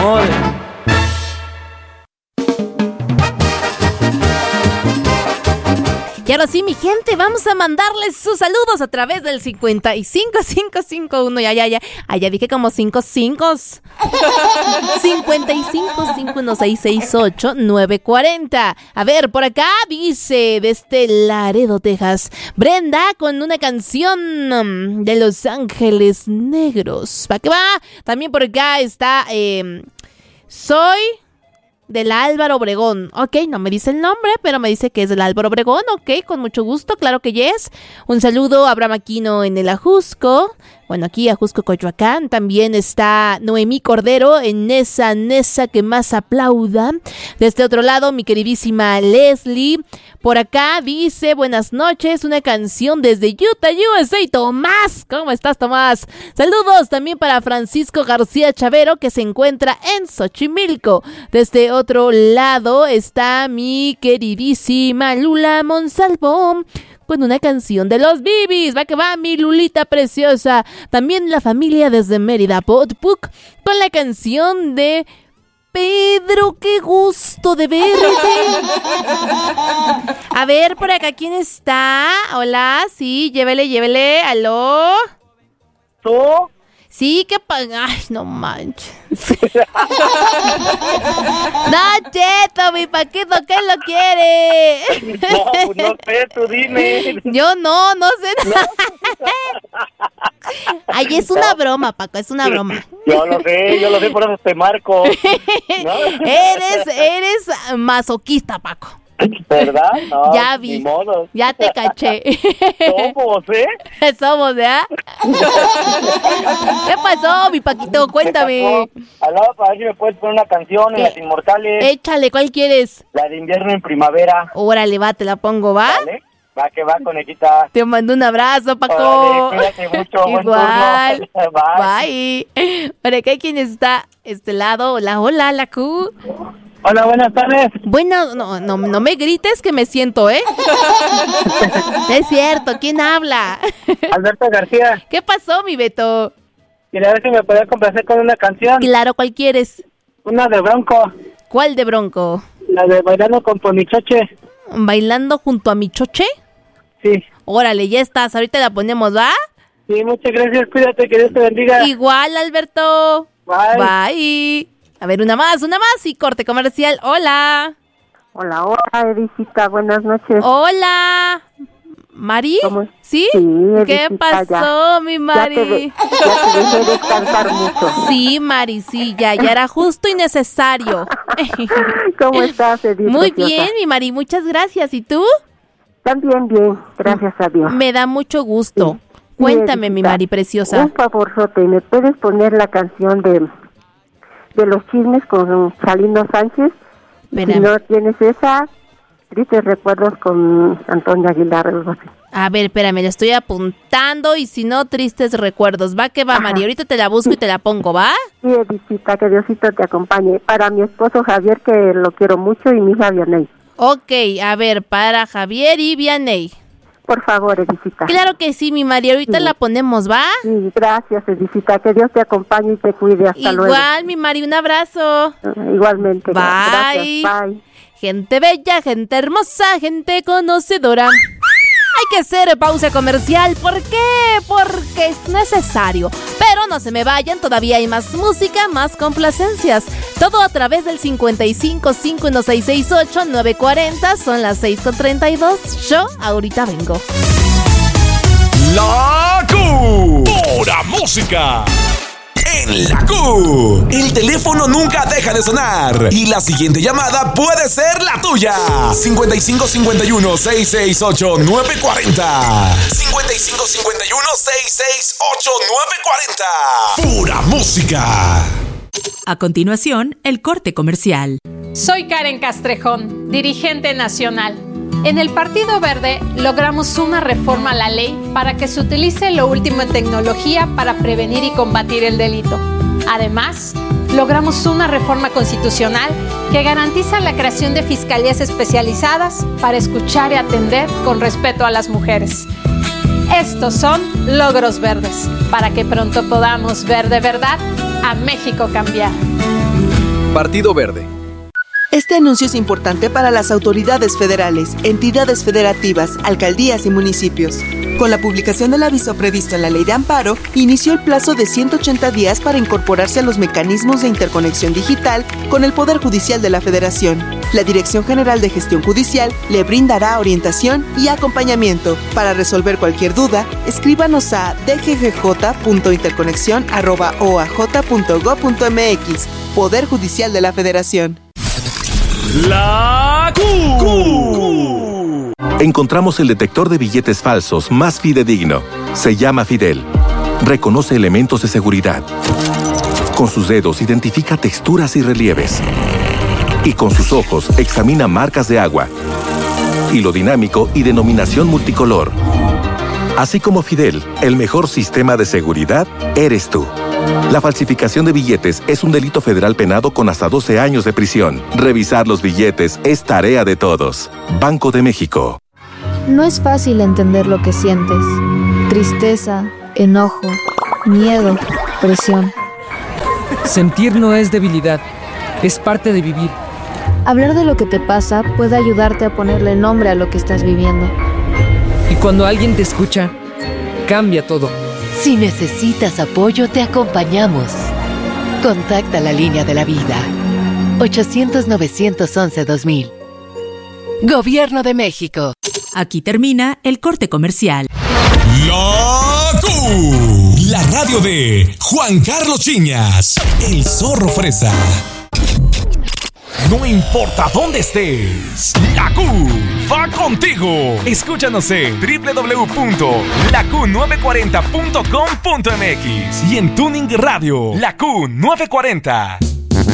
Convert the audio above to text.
amor. Y ahora sí, mi gente, vamos a mandarles sus saludos a través del 55551. Ya dije como 55. 5551668940. A ver, por acá dice desde Laredo, Texas, Brenda con una canción de Los Ángeles Negros. ¿Va que va? También por acá está Soy del Álvaro Obregón. Ok, no me dice el nombre, pero me dice que es del Álvaro Obregón. Ok, con mucho gusto, claro que yes. Un saludo a Abraham Aquino en el Ajusco. Bueno, aquí Ajusco, Coyoacán. También está Noemí Cordero en Nesa que más aplauda. De este otro lado, mi queridísima Leslie. Por acá dice, buenas noches, una canción desde Utah, USA. Tomás, ¿cómo estás, Tomás? Saludos también para Francisco García Chavero, que se encuentra en Xochimilco. De este otro lado está mi queridísima Lula Monsalvo con una canción de los Bibis. Va que va, mi Lulita preciosa. También la familia desde Mérida, Potpuc, con la canción de Pedro, qué gusto de verte. A ver, por acá, ¿quién está? Hola, sí, llévele, aló. ¿Tú? Sí, que ay, no manches. No, Cheto, mi Paquito, ¿qué lo quiere? No, pues no sé, tú dime. Yo no sé nada. Ay, es una broma, Paco, es una broma. Yo lo sé, por eso te marco. ¿No? Eres masoquista, Paco. ¿Verdad? No, ya vi, ya te caché. Somos, Somos, ¿verdad? ¿Qué pasó, mi Paquito? Cuéntame. Hablaba para ver si me puedes poner una canción en Las Inmortales. Échale, ¿cuál quieres? La de Invierno en Primavera. Órale, va, te la pongo, ¿va? Vale. Va que va, conejita. Te mando un abrazo, Paco. Vale, cuídate mucho. Igual. Bye. Bye. Por acá, ¿quién está? Este lado. Hola, la Q. Hola, buenas tardes. Bueno, no me grites que me siento, ¿eh? Es cierto, ¿quién habla? Alberto García. ¿Qué pasó, mi Beto? Quería ver si me podías complacer con una canción. Claro, ¿cuál quieres? Una de Bronco. ¿Cuál de Bronco? La de Bailando con Ponichoche. ¿Bailando junto a mi choche? Sí. Órale, ya estás, ahorita la ponemos, ¿va? Sí, muchas gracias, cuídate, que Dios te bendiga. Igual, Alberto. Bye. Bye. A ver, una más y corte comercial. Hola. Hola, Edicita, buenas noches. Hola. ¿Mari? ¿Cómo? ¿Sí? ¿Qué pasó, mi Mari? Ya te dejé descansar mucho. Sí, Mari, sí, ya era justo y necesario. ¿Cómo estás, Edith? Muy bien, mi Mari, muchas gracias. ¿Y tú? También bien, gracias a Dios. Me da mucho gusto. Sí. Cuéntame, mi Mari preciosa. Un favorzote, ¿me puedes poner la canción de Los Chismes con Chalino Sánchez? Espérame. Si no tienes esa, Tristes Recuerdos con Antonio Aguilar. A ver, espérame, la estoy apuntando y si no, Tristes Recuerdos. Va que va, Mari, ahorita te la busco y te la pongo, ¿va? Sí, Edicita, que Diosito te acompañe. Para mi esposo Javier, que lo quiero mucho, y mi hija Vianey. Ok, a ver, para Javier y Vianey. Por favor, Edicita. Claro que sí, mi María, ahorita la ponemos, ¿va? Sí, gracias, Edicita, que Dios te acompañe y te cuide, hasta luego. Igual, mi María, un abrazo. Igualmente. Bye. Gracias, bye. Gente bella, gente hermosa, gente conocedora. Hay que hacer pausa comercial, ¿por qué? Porque es necesario. Pero no se me vayan, todavía hay más música, más complacencias. Todo a través del 5551668940. Son las 6:32. Yo ahorita vengo. La Q. Pura música. En la Q, el teléfono nunca deja de sonar y la siguiente llamada puede ser la tuya. 5551-668-940. 5551-668-940. Pura música. A continuación, el corte comercial. Soy Karen Castrejón, dirigente nacional. En el Partido Verde logramos una reforma a la ley para que se utilice lo último en tecnología para prevenir y combatir el delito. Además, logramos una reforma constitucional que garantiza la creación de fiscalías especializadas para escuchar y atender con respeto a las mujeres. Estos son logros verdes, para que pronto podamos ver de verdad a México cambiar. Partido Verde. Este anuncio es importante para las autoridades federales, entidades federativas, alcaldías y municipios. Con la publicación del aviso previsto en la Ley de Amparo, inició el plazo de 180 días para incorporarse a los mecanismos de interconexión digital con el Poder Judicial de la Federación. La Dirección General de Gestión Judicial le brindará orientación y acompañamiento. Para resolver cualquier duda, escríbanos a dggj.interconexión@oaj.gov.mx. Poder Judicial de la Federación. La Q. Encontramos el detector de billetes falsos más fidedigno. Se llama Fidel. Reconoce elementos de seguridad. Con sus dedos identifica texturas y relieves. Y con sus ojos examina marcas de agua, hilo dinámico y denominación multicolor. Así como Fidel, el mejor sistema de seguridad eres tú. La falsificación de billetes es un delito federal penado con hasta 12 años de prisión. Revisar los billetes es tarea de todos. Banco de México. No es fácil entender lo que sientes. Tristeza, enojo, miedo, presión. Sentir no es debilidad, es parte de vivir. Hablar de lo que te pasa puede ayudarte a ponerle nombre a lo que estás viviendo. Y cuando alguien te escucha, cambia todo. Si necesitas apoyo, te acompañamos. Contacta la línea de la vida. 800-911-2000. Gobierno de México. Aquí termina el corte comercial. La Q. La radio de Juan Carlos Chiñas, el zorro fresa. No importa dónde estés, la Q va contigo. Escúchanos en www.laq940.com.mx y en Tuning Radio, la Q940.